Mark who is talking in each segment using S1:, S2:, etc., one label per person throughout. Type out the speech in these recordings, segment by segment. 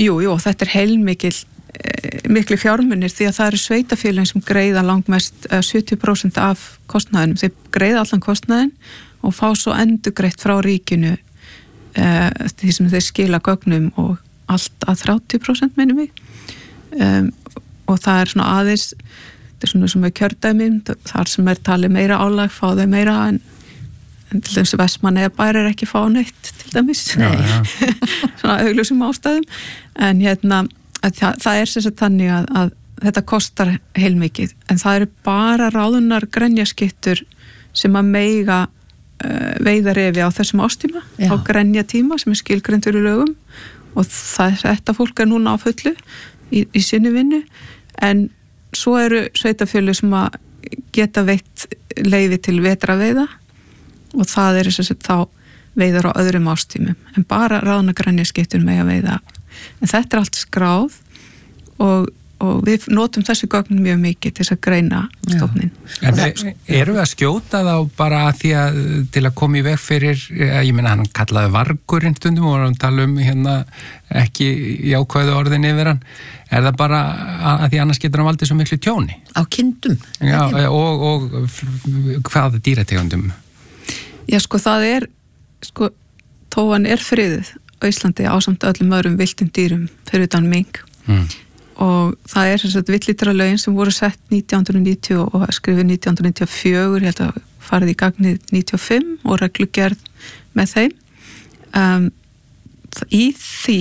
S1: Jú, þetta heilmikil mikli fjármunir því að það eru sveitafélögin sem greiða langmest 70% af kostnaðinum. Þeir greiða allan kostnaðin og fá svo endurgreitt frá ríkinu því sem þeir skila gögnum og allt að 30% minnum við. Og það er svona aðeins, þetta er svona sem við kjördæmum, þar sem talið meira álag, fá þau meira en til dæmis Vestmannaeyjabær ekki fá neitt til dæmis.
S2: Nei.
S1: Svona augljósum ástæðum. En það er sem sagt þannig að þetta kostar heilmikið, en það eru bara ráðunnar grenjaskittur sem að meiga veiðarefi á þessum ástíma, á grenjatíma sem er skilgreindur í lögum og þetta fólk er núna á fullu í sinni vinnu, en svo eru sveitafélög sem að geta veitt leyfi til vetraveiða og það eru sem sagt þá veiðar á öðrum ástímum, en bara ráðunnar grenjaskittur mega veiða. En þetta er allt skráð og við notum þessi gögn mjög mikið til þess að greina stofnin.
S2: En eru við að skjóta þá bara til að koma í veg fyrir, ég meina hann kallaði vargurinn stundum og hann tala ekki jákvæðu orðin yfir hann. Er það bara að því annars getur hann valdið svo miklu tjóni?
S3: Á kindum.
S2: Já, og hvaða dýrategundum?
S1: Já, það er, þó hann er friðuð á Íslandi ásamt öllum öðrum villtum dýrum fyrir utan mink. Og það er sem sagt villítaralögin sem voru sett 1990 og skrifið 1994, ég held að farið í gagnið 95 og reglugerð með þeim. Í því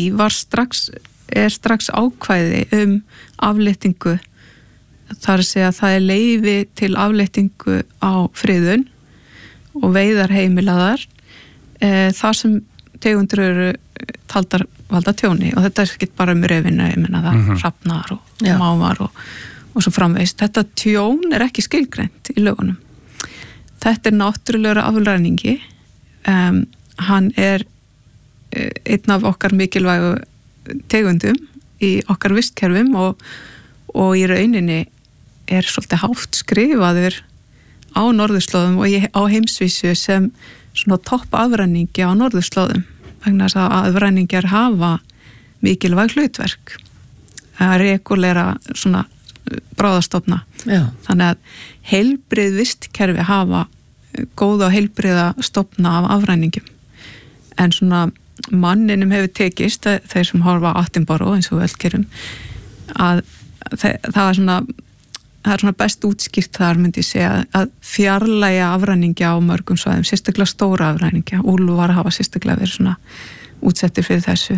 S1: er strax ákvæði afléttingu, þar að segja að það er leyfi til afléttingu á friðun og veiðar heimilaðar, þar sem tegundur eru taldar valda tjóni og þetta er ekki bara refina, ég menna það hrafnar og mávar og svo framvegis. Þetta tjón er ekki skilgreint í lögunum. Þetta er náttúrulegur afræningi, hann er einn af okkar mikilvægu tegundum í okkar vistkerfum og í rauninni er svolítið hátt skrifaður á norðurslóðum og á heimsvísu sem svona topp afræningi á norðurslóðum, vegna þess að afræningar hafa mikilvæg hlutverk að regulera svona bráðastofna. Þannig að heilbrigð vistkerfi hafa góða og heilbrigða stofna af afræningum. En svona manninum hefur tekist, þeir sem horfa á Attenborough eins og velgerum, að það er svona best útskýrt þar, myndi ég segja, að fjarlægja afræninga á mörgum svæðum, sérstaklega stóra afræninga. Úlfar hafa sérstaklega verið svona útsettir fyrir þessu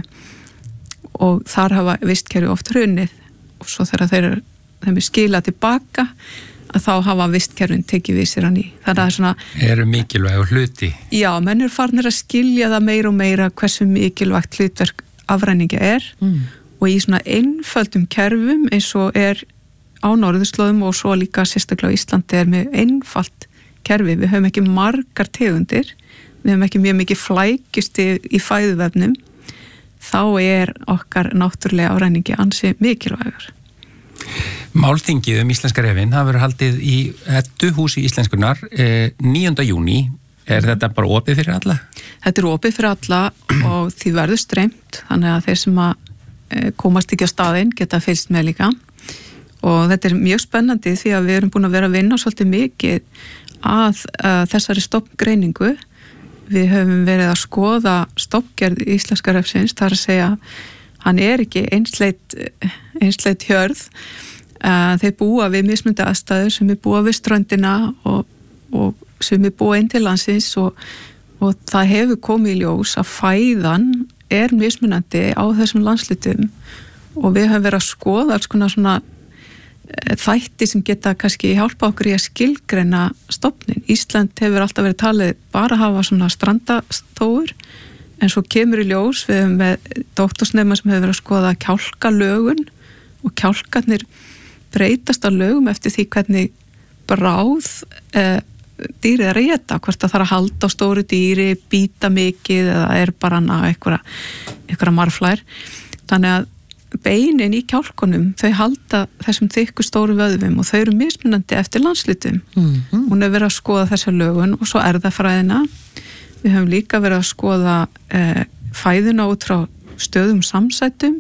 S1: og þar hafa vistkerfi oft hrunið og svo þegar þeim er skilað tilbaka að þá hafa vistkerfin tekið við sér hann í. Þannig að svona
S2: eru mikilvæg hluti. Já,
S1: menn eru farnir að skilja það meira og meira hversu mikilvægt hlutverk afræninga er og í svona einföldum kerfum eins og er á norðurslóðum og svo líka sérstaklega á Íslandi er með einfalt kerfi. Við höfum ekki margar tegundir, við höfum ekki mjög mikið flækjusti í fæðuvefnum, þá er okkar náttúrulega afræningi ansi mikilvægur.
S2: Málþingið íslenska refinn hafa verið haldið í Edduhúsi íslenskunnar 9. júní. Er þetta bara opið fyrir alla?
S1: Þetta er opið fyrir alla og því verður streymt, þannig að þeir sem að komast ekki á staðinn geta fylgst með líka. Og þetta er mjög spennandi því að við erum búin að vera að vinna svolítið mikið að þessari stofngreiningu. Við höfum verið að skoða stofngerð íslenska refsins, þar að segja hann er ekki einsleit hjörð. Þeir búa við mismunandi aðstæður, sem er búa við ströndina og sem er búa inn til landsins og það hefur komið í ljós að fæðan er mismunandi á þessum landslutum og við höfum verið að skoða alls konar svona þætti sem geta kannski hjálpa okkur í að skilgreina stofnin. Ísland hefur alltaf verið talið bara að hafa svona strandatóur, en svo kemur í ljós, við höfum með doktorsnema sem hefur verið að skoða kjálkalögun og kjálkarnir breytast á lögum eftir því hvernig bráð dýrið er að éta, hvort það þarf að halda á stóru dýri, býta mikið eða er bara einhverja marflær. Þannig að beinin í kjálkunum, þau halda þessum þykku stóru vöðvum og þau eru mismunandi eftir landslutum. Hún hefur verið að skoða þessa lögun og svo erfðafræðina. Við höfum líka verið að skoða fæðuna út frá stöðum samsætum